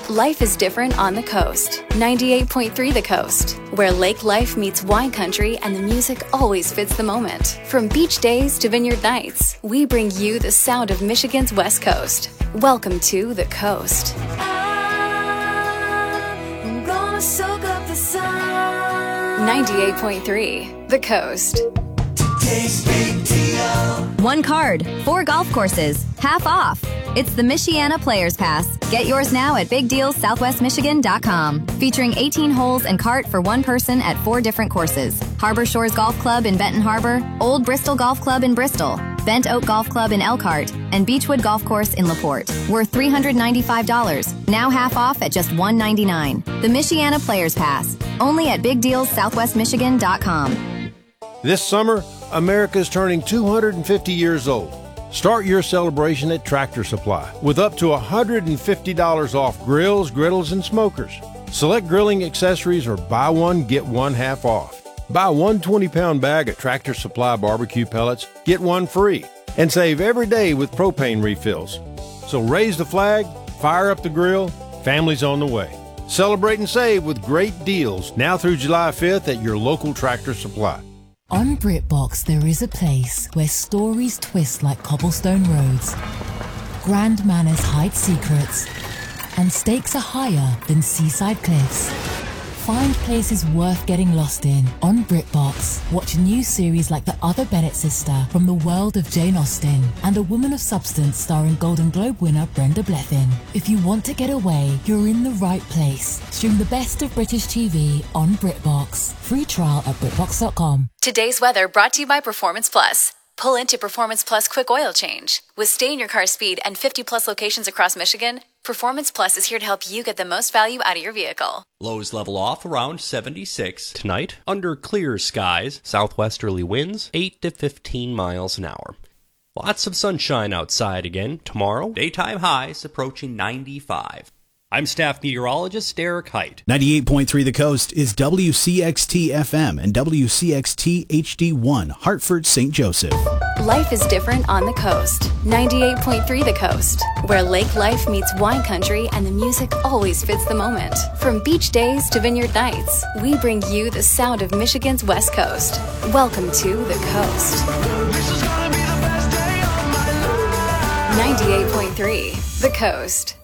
Life is different on the coast. 98.3 The Coast, where lake life meets wine country and the music always fits the moment. From beach days to vineyard nights, we bring you the sound of Michigan's West Coast. Welcome to The Coast. I'm gonna soak up the sun. 98.3 The Coast. One card, 4 golf courses, half off. It's the Michiana Players Pass. Get yours now at BigDealSouthwestMichigan.com. Featuring 18 holes and cart for one person at 4 different courses. Harbor Shores Golf Club in Benton Harbor, Old Bristol Golf Club in Bristol, Bent Oak Golf Club in Elkhart, and Beechwood Golf Course in LaPorte. Worth $395. Now half off at just $199. The Michiana Players Pass. Only at BigDealSouthwestMichigan.com. This summer, America is turning 250 years old. Start your celebration at Tractor Supply with up to $150 off grills, griddles, and smokers. Select grilling accessories or buy one, get one half off. Buy one 20-pound bag of Tractor Supply barbecue pellets, get one free. And save every day with propane refills. So raise the flag, fire up the grill, family's on the way. Celebrate and save with great deals now through July 5th at your local Tractor Supply. On BritBox, there is a place where stories twist like cobblestone roads, grand manners hide secrets, and stakes are higher than seaside cliffs. Find places worth getting lost in on BritBox. Watch new series like The Other Bennett Sister from the world of Jane Austen and A Woman of Substance starring Golden Globe winner Brenda Blethyn. If you want to get away, you're in the right place. Stream the best of British TV on BritBox. Free trial at BritBox.com. Today's weather brought to you by Performance Plus. Pull into Performance Plus Quick Oil Change. With stay-in-your-car speed and 50-plus locations across Michigan, Performance Plus is here to help you get the most value out of your vehicle. Lows level off around 76. Tonight, under clear skies, southwesterly winds 8 to 15 miles an hour. Lots of sunshine outside again tomorrow. Daytime highs approaching 95. I'm staff meteorologist Derek Height. 98.3 The Coast is WCXT-FM and WCXT-HD1, Hartford, St. Joseph. Life is different on the coast. 98.3 The Coast, where lake life meets wine country and the music always fits the moment. From beach days to vineyard nights, we bring you the sound of Michigan's West Coast. Welcome to The Coast. 98.3 The Coast.